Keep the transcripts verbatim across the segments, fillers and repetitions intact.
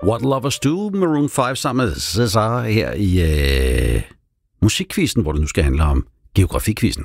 What Lovers Do, Maroon fem sammen med Cesar her i øh, musikquizzen, hvor det nu skal handle om geografikquizzen.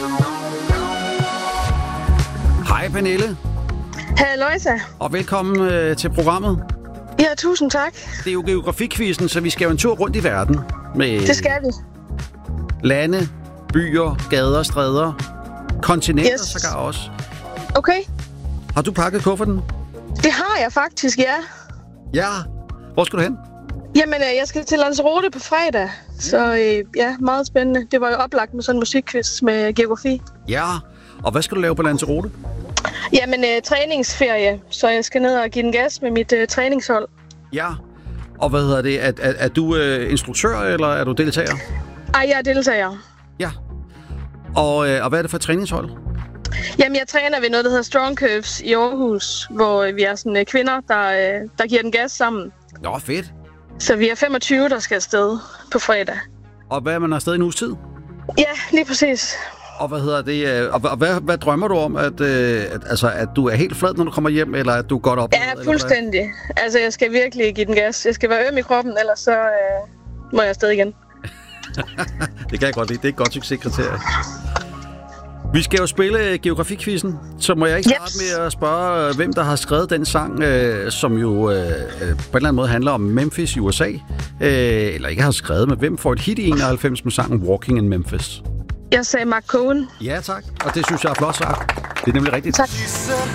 Hej Pernille. Halløjsa. Og velkommen øh, til programmet. Ja, tusind tak. Det er jo geografikquizzen, så vi skal jo en tur rundt i verden. Med det skal vi. Lande, byer, gader, stræder, kontinenter yes. sågar også. Okay. Har du pakket kufferten? Det har jeg faktisk, ja. Ja. Hvor skal du hen? Jamen, jeg skal til Lanzarote på fredag. Så øh, ja, meget spændende. Det var jo oplagt med sådan en musikquiz med geografi. Ja. Og hvad skal du lave på Lanzarote? Jamen, øh, træningsferie. Så jeg skal ned og give den gas med mit øh, træningshold. Ja. Og hvad hedder det? Er, er, er du øh, instruktør, eller er du deltager? Ej, jeg er deltager. Ja. Og, øh, og hvad er det for et træningshold? Jamen, jeg træner ved noget, der hedder Strong Curves i Aarhus, hvor vi er sådan øh, kvinder, der, øh, der giver den gas sammen. Nå, fedt. Så vi er femogtyve, der skal afsted på fredag. Og hvad er man afsted i en uges tid? Ja, lige præcis. Og hvad hedder det? Øh, og hvad, hvad drømmer du om? At, øh, at, altså, at du er helt flad, når du kommer hjem, eller at du er godt op? Ja, fuldstændig. Altså, jeg skal virkelig give den gas. Jeg skal være øm i kroppen, ellers så øh, må jeg afsted igen. Det kan jeg godt lide. Det er et godt succeskriterie. Vi skal jo spille geografikquizzen, så må jeg ikke starte yes. med at spørge, hvem der har skrevet den sang, øh, som jo øh, på en eller anden måde handler om Memphis i U S A. Øh, eller ikke har skrevet, men hvem får et hit i enoghalvfems med sangen Walking in Memphis? Jeg sagde Mark Cohen. Ja, tak. Og det synes jeg er flot sagt. Det er nemlig rigtigt. Tak.